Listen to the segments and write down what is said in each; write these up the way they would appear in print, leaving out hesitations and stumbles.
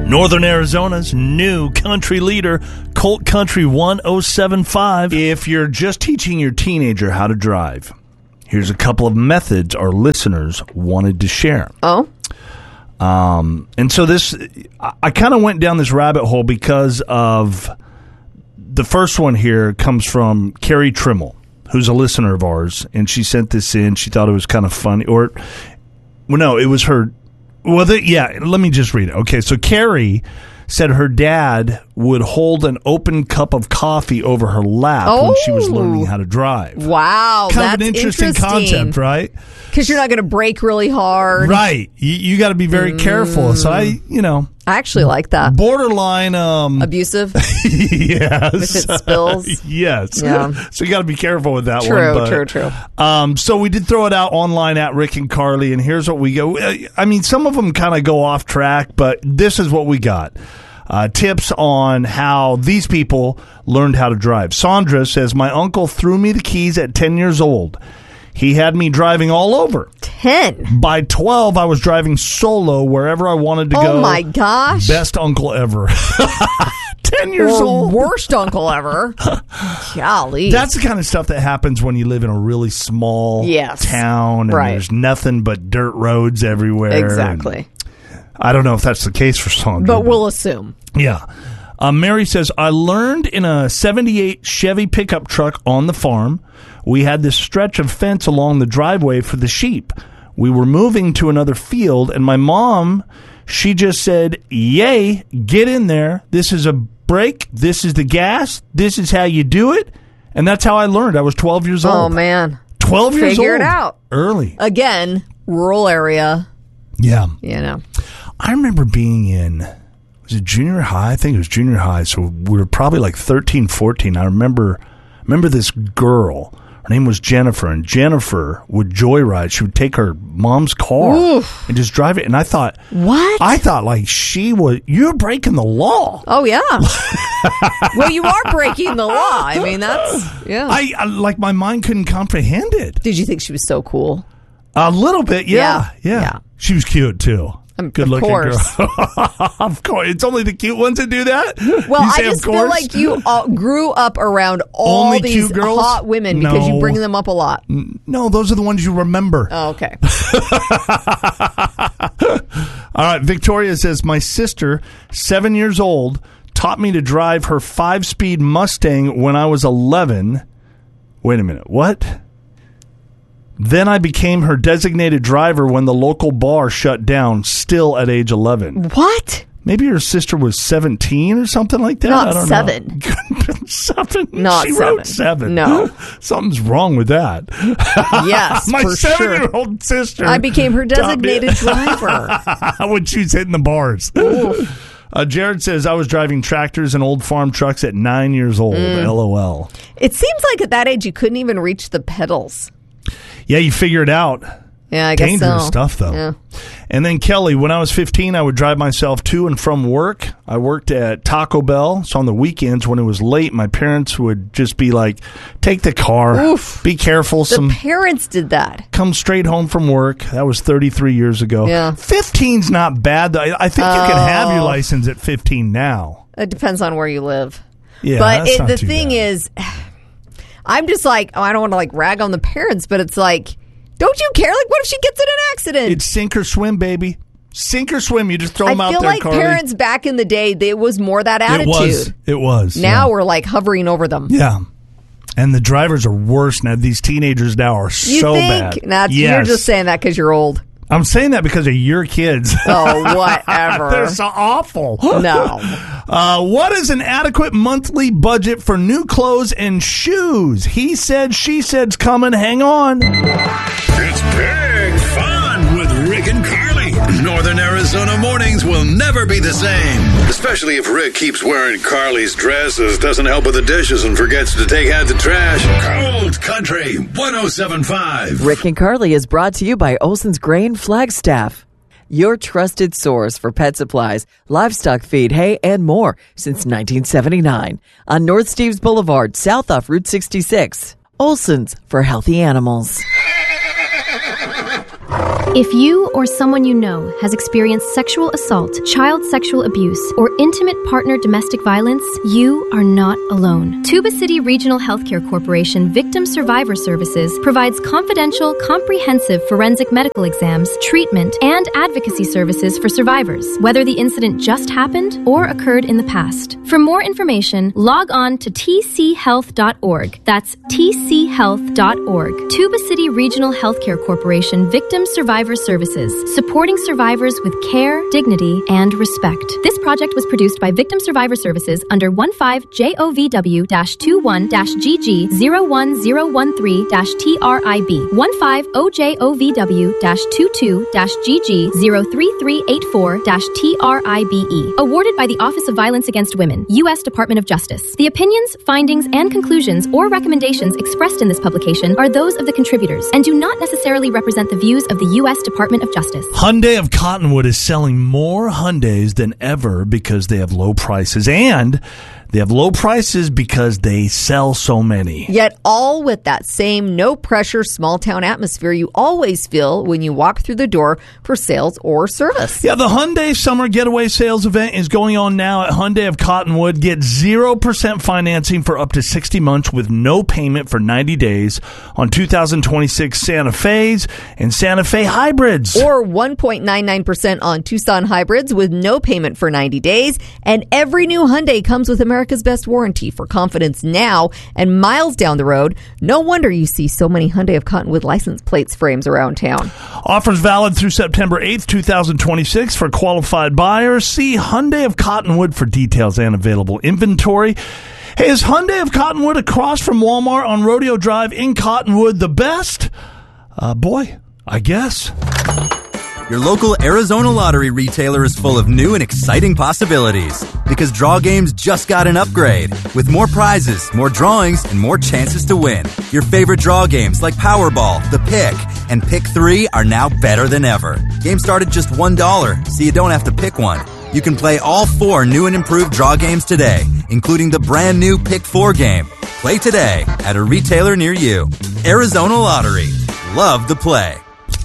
Northern Arizona's new country leader, Colt Country 1075. If you're just teaching your teenager how to drive, here's a couple of methods our listeners wanted to share. Oh? And so I kind of went down this rabbit hole because of the first one here comes from Carrie Trimmel, who's a listener of ours, and she sent this in. She thought it was kind of funny. Well, no, it was her. Well, let me just read it. Okay, so Carrie said her dad would hold an open cup of coffee over her lap when she was learning how to drive. Wow, kind of an interesting concept, right? Because you're not going to brake really hard. Right. You got to be very careful. So I actually like that. Borderline abusive. Yes. If it spills. Yes. Yeah. So you got to be careful with that one. True. So we did throw it out online at Rick and Carly, and here's what we go. I mean, some of them kind of go off track, but this is what we got. Tips on how these people learned how to drive. Sandra says, my uncle threw me the keys at 10 years old. He had me driving all over. 10? By 12, I was driving solo wherever I wanted to go. Oh, my gosh. Best uncle ever. 10 years old. Worst uncle ever. Golly. That's the kind of stuff that happens when you live in a really small town and there's nothing but dirt roads everywhere. Exactly. I don't know if that's the case for Sandra. But we'll assume. Yeah. Mary says, I learned in a 78 Chevy pickup truck on the farm. We had this stretch of fence along the driveway for the sheep. We were moving to another field, and my mom, she just said, yay, get in there. This is a brake. This is the gas. This is how you do it. And that's how I learned. I was 12 years old. Oh, man. 12 years old. Figure it out. Early. Again, rural area. Yeah. I remember being in, was it junior high? I think it was junior high. So we were probably like 13, 14. I remember this girl. Her name was Jennifer, and Jennifer would joyride. She would take her mom's car and just drive it. And I thought, what? I thought like you're breaking the law. Oh, yeah. Well, you are breaking the law. I mean, I like my mind couldn't comprehend it. Did you think she was so cool? A little bit, yeah. She was cute, too. Good looking girl. Of course. It's only the cute ones that do that? Well, I just feel like you grew up around all only these cute girls? hot women because you bring them up a lot. No, those are the ones you remember. Oh, okay. All right. Victoria says, my sister, 7 years old, taught me to drive her 5-speed Mustang when I was 11. Wait a minute. What? Then I became her designated driver when the local bar shut down, still at age 11. What? Maybe her sister was 17 or something like that. Not I don't 7. know. 7. Not she 7. wrote 7. No. Something's wrong with that. Yes, my for 7-year-old sister. I became her designated driver. When she was hitting the bars. Jared says, I was driving tractors and old farm trucks at 9 years old. LOL. It seems like at that age you couldn't even reach the pedals. Yeah, you figure it out. Yeah, I guess Dangerous so. stuff, though. Yeah. And then Kelly, when I was 15, I would drive myself to and from work. I worked at Taco Bell, so on the weekends when it was late, my parents would just be like, take the car, be careful. The parents did that. Come straight home from work. That was 33 years ago. Yeah. 15's not bad, though. I think you can have your license at 15 now. It depends on where you live. Yeah, but that's not the too thing bad. is, I'm just like, I don't want to like rag on the parents, but it's like, don't you care? Like, what if she gets in an accident? It's sink or swim, baby. Sink or swim. You just throw them out there, I feel like Carly. parents back in the day, there was more that attitude. It was. Now we're like hovering over them. Yeah. And the drivers are worse now. These teenagers now are so bad. You're just saying that because you're old. I'm saying that because of your kids. Oh, whatever. They're so awful. No. What is an adequate monthly budget for new clothes and shoes? He said, she said's coming. Hang on. It's big fun with Rick and Carly. Northern Arizona mornings will never be the same. Especially if Rick keeps wearing Carly's dresses, doesn't help with the dishes, and forgets to take out the trash. Cold Country 1075. Rick and Carly is brought to you by Olson's Grain Flagstaff. Your trusted source for pet supplies, livestock feed, hay, and more since 1979. On North Steves Boulevard, south off Route 66. Olson's for healthy animals. If you or someone you know has experienced sexual assault, child sexual abuse, or intimate partner domestic violence, you are not alone. Tuba City Regional Healthcare Corporation Victim Survivor Services provides confidential, comprehensive forensic medical exams, treatment, and advocacy services for survivors, whether the incident just happened or occurred in the past. For more information, log on to tchealth.org. That's tchealth.org. Tuba City Regional Healthcare Corporation Victim Survivor Services, supporting survivors with care, dignity, and respect. This project was produced by Victim Survivor Services under 15JOVW-21-GG01013-TRIB, 15OJOVW-22-GG03384-TRIBE. Awarded by the Office of Violence Against Women, U.S. Department of Justice. The opinions, findings, and conclusions or recommendations expressed in this publication are those of the contributors and do not necessarily represent the views of the U.S. Department of Justice. Hyundai of Cottonwood is selling more Hyundais than ever because they have low prices, and they have low prices because they sell so many. Yet all with that same no-pressure, small-town atmosphere you always feel when you walk through the door for sales or service. Yeah, the Hyundai Summer Getaway Sales event is going on now at Hyundai of Cottonwood. Get 0% financing for up to 60 months with no payment for 90 days on 2026 Santa Fe's and Santa Fe hybrids. Or 1.99% on Tucson hybrids with no payment for 90 days. And every new Hyundai comes with America's best warranty for confidence now and miles down the road. No wonder you see so many Hyundai of Cottonwood license plates frames around town. Offers valid through September 8th, 2026 for qualified buyers. See Hyundai of Cottonwood for details and available inventory. Hey, is Hyundai of Cottonwood across from Walmart on Rodeo Drive in Cottonwood the best? Boy, I guess. Your local Arizona Lottery retailer is full of new and exciting possibilities because Draw Games just got an upgrade with more prizes, more drawings, and more chances to win. Your favorite draw games like Powerball, The Pick, and Pick 3 are now better than ever. Games start at just $1, so you don't have to pick one. You can play all 4 new and improved draw games today, including the brand new Pick 4 game. Play today at a retailer near you. Arizona Lottery. Love the play.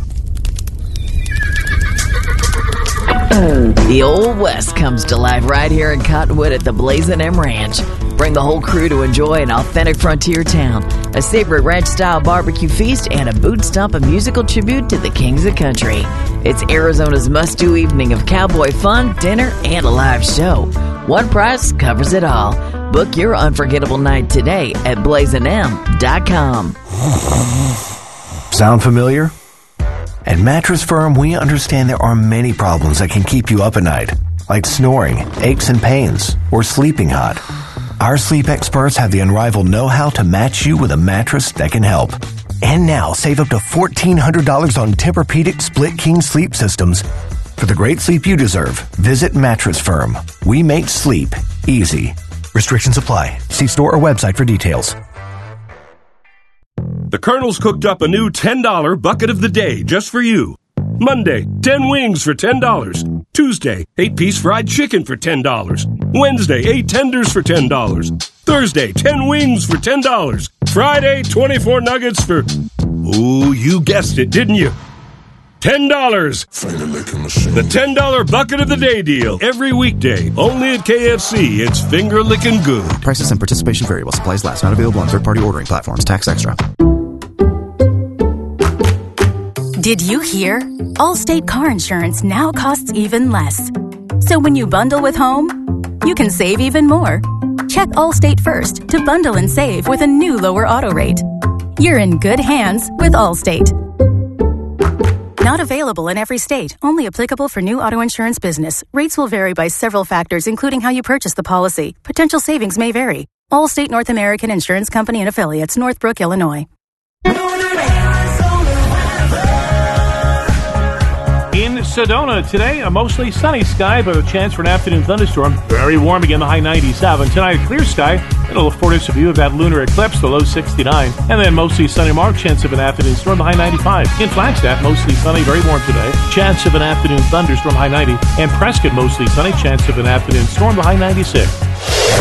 The Old West comes to life right here in Cottonwood at the Blazin' M Ranch. Bring the whole crew to enjoy an authentic frontier town, a savory ranch-style barbecue feast, and a boot-stomping musical tribute to the kings of country. It's Arizona's must-do evening of cowboy fun, dinner, and a live show. One price covers it all. Book your unforgettable night today at blazinm.com. Sound familiar? At Mattress Firm, we understand there are many problems that can keep you up at night, like snoring, aches and pains, or sleeping hot. Our sleep experts have the unrivaled know-how to match you with a mattress that can help. And now, save up to $1,400 on Tempur-Pedic Split King sleep systems. For the great sleep you deserve, visit Mattress Firm. We make sleep easy. Restrictions apply. See store or website for details. The Colonel's cooked up a new $10 bucket of the day just for you. Monday, 10 wings for $10. Tuesday, 8-piece fried chicken for $10. Wednesday, 8 tenders for $10. Thursday, 10 wings for $10. Friday, 24 nuggets for... Ooh, you guessed it, didn't you? $10. The $10 bucket of the day deal. Every weekday, only at KFC. It's finger licking good. Prices and participation variable. Supplies last. Not available on third-party ordering platforms. Tax extra. Did you hear? Allstate car insurance now costs even less. So when you bundle with home, you can save even more. Check Allstate first to bundle and save with a new lower auto rate. You're in good hands with Allstate. Not available in every state. Only applicable for new auto insurance business. Rates will vary by several factors, including how you purchase the policy. Potential savings may vary. Allstate North American Insurance Company and Affiliates, Northbrook, Illinois. In Sedona today, a mostly sunny sky, but a chance for an afternoon thunderstorm. Very warm again, the high 97. Tonight, a clear sky. It'll afford us a view of that lunar eclipse, the low 69. And then mostly sunny tomorrow, chance of an afternoon storm, the high 95. In Flagstaff, mostly sunny, very warm today. Chance of an afternoon thunderstorm, high 90. And Prescott, mostly sunny, chance of an afternoon storm, the high 96.